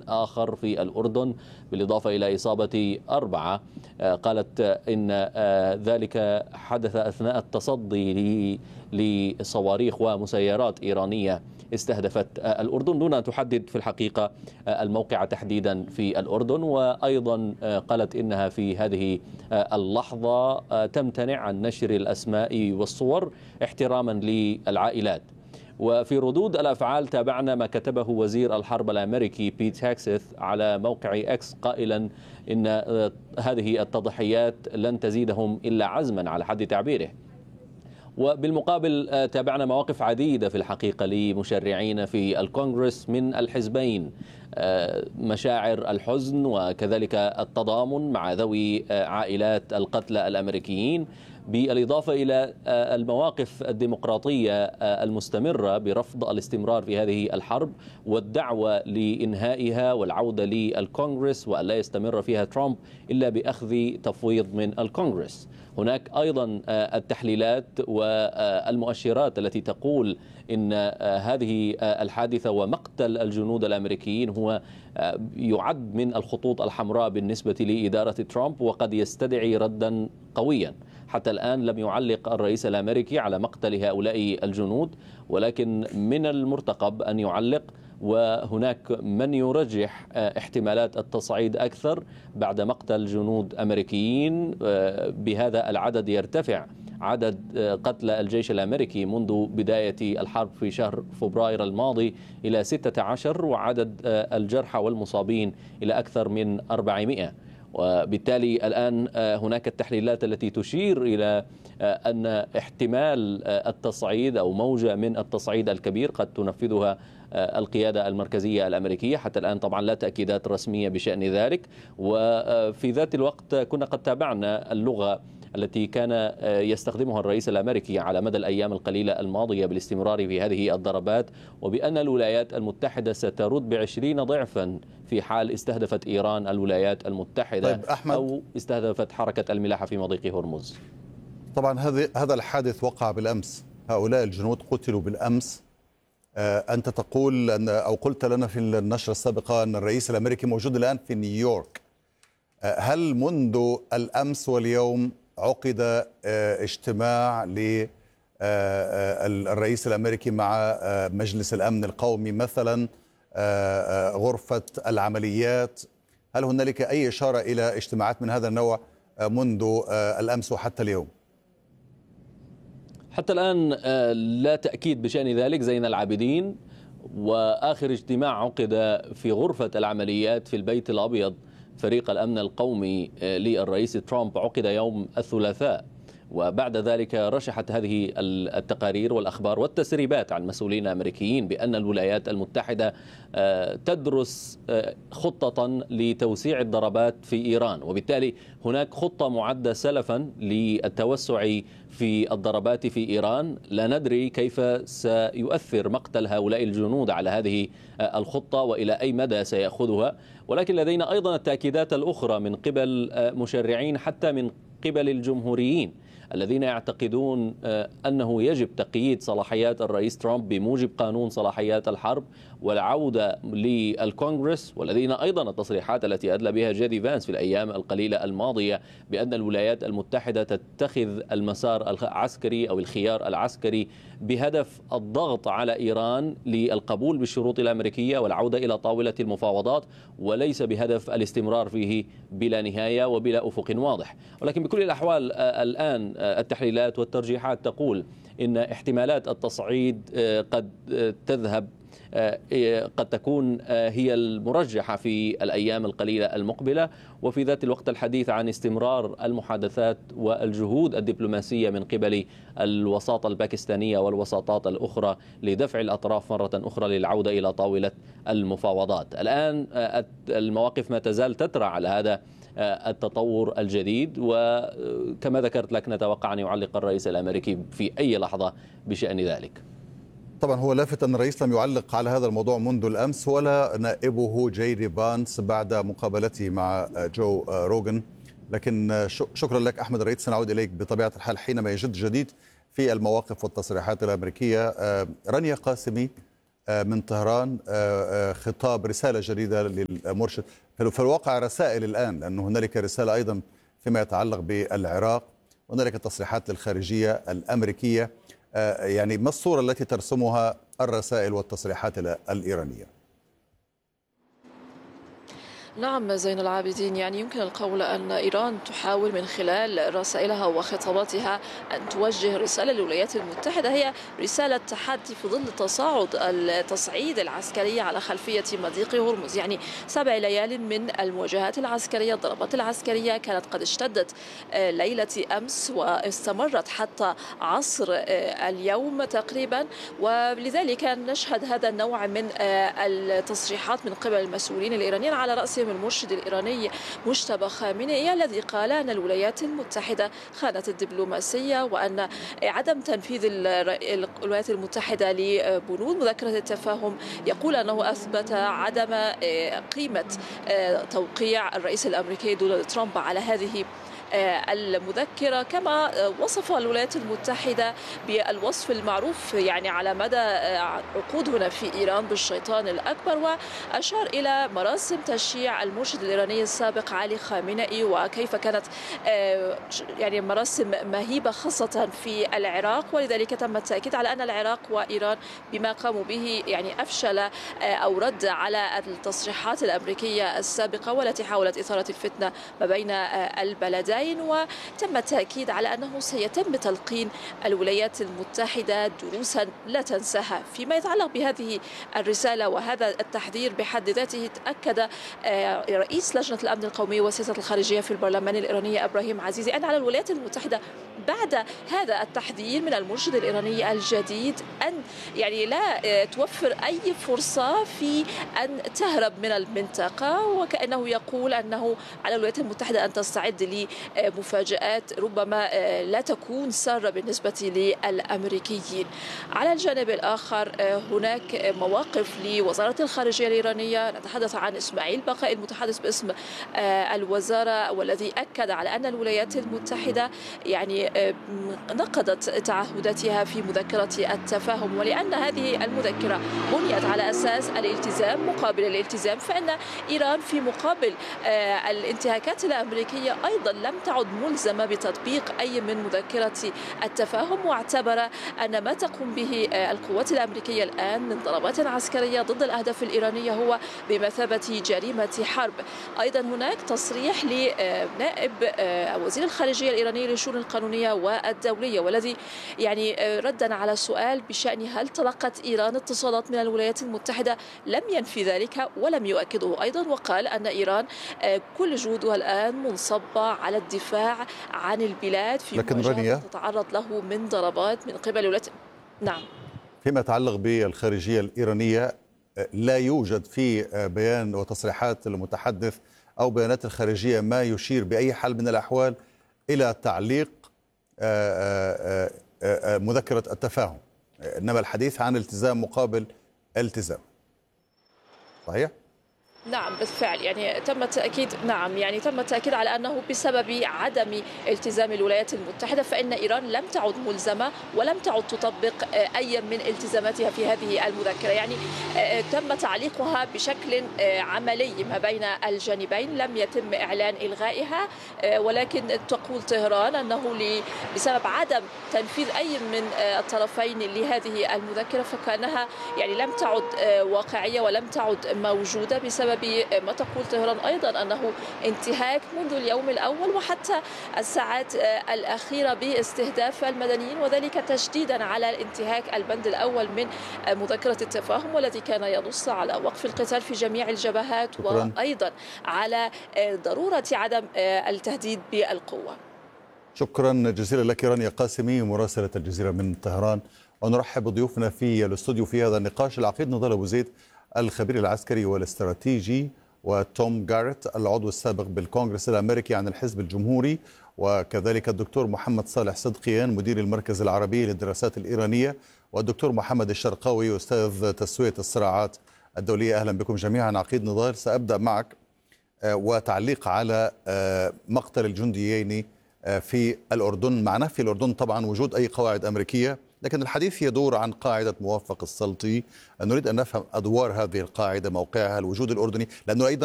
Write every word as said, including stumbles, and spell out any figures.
آخر في الأردن، بالإضافة إلى إصابة أربعة. قالت إن ذلك حدث أثناء التصدي لصواريخ ومسيرات إيرانية استهدفت الأردن، دون أن تحدد في الحقيقة الموقع تحديدا في الأردن. وأيضا قالت إنها في هذه اللحظة تمتنع عن نشر الأسماء والصور احتراما للعائلات. وفي ردود الأفعال تابعنا ما كتبه وزير الحرب الأمريكي بيت هيكسث على موقع إكس قائلا إن هذه التضحيات لن تزيدهم إلا عزما على حد تعبيره. وبالمقابل تابعنا مواقف عديدة في الحقيقة لمشرعين في الكونغرس من الحزبين، مشاعر الحزن وكذلك التضامن مع ذوي عائلات القتلى الأمريكيين، بالإضافة إلى المواقف الديمقراطية المستمرة برفض الاستمرار في هذه الحرب والدعوة لإنهائها والعودة للكونغرس وأن لا يستمر فيها ترامب إلا بأخذ تفويض من الكونغرس. هناك أيضا التحليلات والمؤشرات التي تقول إن هذه الحادثة ومقتل الجنود الأمريكيين هو يعد من الخطوط الحمراء بالنسبة لإدارة ترامب، وقد يستدعي ردا قويا. حتى الآن لم يعلق الرئيس الأمريكي على مقتل هؤلاء الجنود، ولكن من المرتقب أن يعلق. وهناك من يرجح احتمالات التصعيد أكثر بعد مقتل جنود أمريكيين. بهذا العدد يرتفع عدد قتلى الجيش الأمريكي منذ بداية الحرب في شهر فبراير الماضي إلى ستة عشر، وعدد الجرحى والمصابين إلى أكثر من أربعمائة. وبالتالي الآن هناك التحليلات التي تشير إلى أن احتمال التصعيد أو موجة من التصعيد الكبير قد تنفذها القيادة المركزية الأمريكية. حتى الآن طبعا لا تأكيدات رسمية بشأن ذلك. وفي ذات الوقت كنا قد تابعنا اللغة التي كان يستخدمها الرئيس الأمريكي على مدى الأيام القليلة الماضية بالاستمرار في هذه الضربات، وبأن الولايات المتحدة سترد بعشرين ضعفا في حال استهدفت إيران الولايات المتحدة. طيب أحمد، أو استهدفت حركة الملاحة في مضيق هرمز. طبعا هذا الحادث وقع بالأمس، هؤلاء الجنود قتلوا بالأمس. أنت تقول أن أو قلت لنا في النشرة السابقة أن الرئيس الأمريكي موجود الآن في نيويورك. هل منذ الأمس واليوم عقد اجتماع للرئيس الأمريكي مع مجلس الأمن القومي مثلا، غرفة العمليات؟ هل هنالك أي إشارة إلى اجتماعات من هذا النوع منذ الأمس وحتى اليوم؟ حتى الآن لا تأكيد بشأن ذلك زين العابدين. وآخر اجتماع عقد في غرفة العمليات في البيت الأبيض فريق الأمن القومي للرئيس ترامب عقد يوم الثلاثاء. وبعد ذلك رشحت هذه التقارير والأخبار والتسريبات عن مسؤولين أمريكيين بأن الولايات المتحدة تدرس خطة لتوسيع الضربات في إيران، وبالتالي هناك خطة معدة سلفا للتوسع في الضربات في إيران. لا ندري كيف سيؤثر مقتل هؤلاء الجنود على هذه الخطة وإلى أي مدى سيأخذها، ولكن لدينا أيضا التأكيدات الأخرى من قبل مشرعين حتى من قبل الجمهوريين الذين يعتقدون أنه يجب تقييد صلاحيات الرئيس ترامب بموجب قانون صلاحيات الحرب والعودة للكونغرس، والذين أيضا التصريحات التي أدلى بها جيدي فانس في الأيام القليلة الماضية بأن الولايات المتحدة تتخذ المسار العسكري أو الخيار العسكري بهدف الضغط على إيران للقبول بالشروط الأمريكية والعودة إلى طاولة المفاوضات، وليس بهدف الاستمرار فيه بلا نهاية وبلا أفق واضح. ولكن بكل الأحوال الآن التحليلات والترجيحات تقول إن احتمالات التصعيد قد تذهب قد تكون هي المرجحة في الأيام القليلة المقبلة. وفي ذات الوقت الحديث عن استمرار المحادثات والجهود الدبلوماسية من قبل الوساطة الباكستانية والوساطات الأخرى لدفع الأطراف مرة أخرى للعودة إلى طاولة المفاوضات. الآن المواقف ما تزال تترى على هذا التطور الجديد، وكما ذكرت لك نتوقع أن يعلق الرئيس الأمريكي في أي لحظة بشأن ذلك. طبعا هو لافت أن الرئيس لم يعلق على هذا الموضوع منذ الأمس ولا نائبه جيدي فانس بعد مقابلته مع جو روغن. لكن شكرا لك أحمد الرئيس، سنعود إليك بطبيعة الحال حينما يجد جديد في المواقف والتصريحات الأمريكية. رانيا قاسمي، من طهران خطاب رسالة جديدة للمرشد. في الواقع رسائل الآن، لأن هنالك رسالة أيضا فيما يتعلق بالعراق، هنالك تصريحات للخارجية الأمريكية. يعني ما الصورة التي ترسمها الرسائل والتصريحات الإيرانية؟ نعم زين العابدين، يعني يمكن القول أن إيران تحاول من خلال رسائلها وخطاباتها أن توجه رسالة للولايات المتحدة، هي رسالة تحدي في ظل تصاعد التصعيد العسكري على خلفية مضيق هرمز. يعني سبع ليال من المواجهات العسكرية، الضربات العسكرية كانت قد اشتدت ليلة أمس واستمرت حتى عصر اليوم تقريبا، ولذلك نشهد هذا النوع من التصريحات من قبل المسؤولين الإيرانيين، على رأسهم المرشد الإيراني مجتبى خامنئي الذي قال أن الولايات المتحدة خانت الدبلوماسية، وأن عدم تنفيذ الولايات المتحدة لبنود مذكرة التفاهم يقول أنه أثبت عدم قيمة توقيع الرئيس الأمريكي دونالد ترامب على هذه المذكرة. كما وصف الولايات المتحدة بالوصف المعروف يعني على مدى عقود هنا في إيران بالشيطان الأكبر، وأشار إلى مراسم تشييع المرشد الإيراني السابق علي خامنئي وكيف كانت يعني مراسم مهيبة خاصة في العراق، ولذلك تم التأكيد على أن العراق وإيران بما قاموا به يعني أفشل أو رد على التصريحات الأمريكية السابقة والتي حاولت إثارة الفتنة ما بين البلدين. وتم التأكيد على أنه سيتم تلقين الولايات المتحدة دروسا لا تنساها. فيما يتعلق بهذه الرسالة وهذا التحذير بحد ذاته، تأكد رئيس لجنة الأمن القومي والسياسة الخارجية في البرلمان الإيراني إبراهيم عزيزي أن على الولايات المتحدة بعد هذا التحذير من المرشد الإيراني الجديد أن يعني لا توفر أي فرصة في أن تهرب من المنطقة، وكأنه يقول أنه على الولايات المتحدة أن تستعد لمفاجآت ربما لا تكون سارة بالنسبة للأمريكيين. على الجانب الآخر هناك مواقف لوزارة الخارجية الإيرانية، نتحدث عن إسماعيل بقائي المتحدث باسم الوزارة، والذي أكد على أن الولايات المتحدة يعني نقضت تعهداتها في مذكرة التفاهم، ولأن هذه المذكرة بنيت على أساس الالتزام مقابل الالتزام، فإن إيران في مقابل الانتهاكات الأمريكية أيضا لم تعد ملزمة بتطبيق أي من مذكرة التفاهم، واعتبر أن ما تقوم به القوات الأمريكية الآن من ضربات عسكرية ضد الأهداف الإيرانية هو بمثابة جريمة حرب. أيضا هناك تصريح لنائب وزير الخارجية الإيراني للشؤون القانونية والدولية، والذي يعني ردا على سؤال بشأن هل تلقت إيران اتصالات من الولايات المتحدة لم ينفي ذلك ولم يؤكده أيضا، وقال أن إيران كل جهودها الآن منصبة على الدفاع عن البلاد في مواجهة تتعرض له من ضربات من قبل الولايات. نعم. فيما يتعلق بالخارجية الإيرانية، لا يوجد في بيان وتصريحات المتحدث أو بيانات الخارجية ما يشير بأي حال من الأحوال إلى تعليق مذكرة التفاهم، إنما الحديث عن التزام مقابل التزام. صحيح؟ نعم بالفعل، يعني تم التأكيد نعم يعني تم التأكيد على أنه بسبب عدم التزام الولايات المتحدة فإن إيران لم تعد ملزمة ولم تعد تطبق أي من التزاماتها في هذه المذكرة. يعني تم تعليقها بشكل عملي ما بين الجانبين، لم يتم إعلان إلغائها، ولكن تقول طهران أنه بسبب عدم تنفيذ أي من الطرفين لهذه المذكرة فكأنها يعني لم تعد واقعية ولم تعد موجودة، بسبب ما تقول طهران أيضا أنه انتهاك منذ اليوم الأول وحتى الساعات الأخيرة باستهداف المدنيين، وذلك تشديدا على الانتهاك البند الأول من مذكرة التفاهم والذي كان ينص على وقف القتال في جميع الجبهات شكرا. وأيضا على ضرورة عدم التهديد بالقوة. شكرا جزيلا لك رانيا قاسمي مراسلة الجزيرة من طهران، ونرحب بضيوفنا في الاستوديو في هذا النقاش العقيد نضال أبو زيد الخبير العسكري والاستراتيجي، وتوم جاريت العضو السابق بالكونغرس الأمريكي عن الحزب الجمهوري، وكذلك الدكتور محمد صالح صدقيان مدير المركز العربي للدراسات الإيرانية، والدكتور محمد الشرقاوي أستاذ تسوية الصراعات الدولية. أهلا بكم جميعا. عقيد نضال، سأبدأ معك وتعليق على مقتل الجنديين في الأردن. معناه في الأردن طبعا وجود أي قواعد أمريكية لكن الحديث يدور عن قاعدة موفق السلطي. نريد أن نفهم أدوار هذه القاعدة، موقعها، الوجود الأردني، لأنه أيضا